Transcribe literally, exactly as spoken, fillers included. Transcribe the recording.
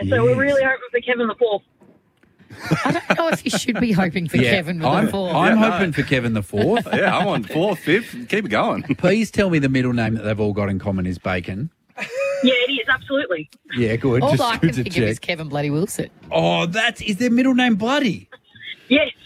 Yeah, so we're really hoping for Kevin the fourth. I don't know if you should be hoping for Yeah, Kevin with I'm, the fourth. I'm Yeah, no. hoping for Kevin the fourth. Yeah, I'm on fourth, fifth. Keep it going. Please tell me the middle name that they've all got in common is Bacon. Yeah, it is, absolutely. Yeah, good. All Just I good can to think of is check. Kevin Bloody Wilson. Oh, that's is their middle name Bloody? Yes.